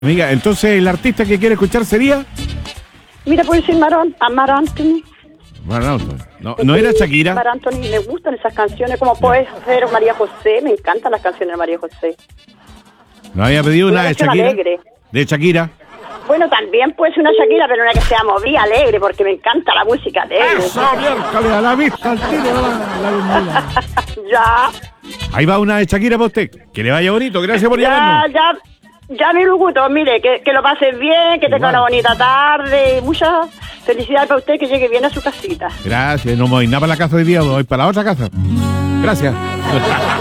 Amiga, entonces el artista que quiere escuchar sería... Mira, puede ser Mar Anthony. No era Shakira. Mar Anthony, me gustan esas canciones, como puede ser María José, me encantan las canciones de María José. ¿No había pedido una de Shakira? Alegre. De Shakira. Bueno, también puede ser una Shakira, pero una que sea movida, alegre, porque me encanta la música alegre. ¡Eso, miércoles, a la vista, al tiro! Ya. Ahí va una de Shakira para usted. Que le vaya bonito, gracias por llamarnos. Ya, mi Luguto, mire, que lo pases bien, que tenga una bonita tarde. Muchas felicidades para usted, que llegue bien a su casita. Gracias, no me voy nada para la casa hoy día, voy para la otra casa. Gracias.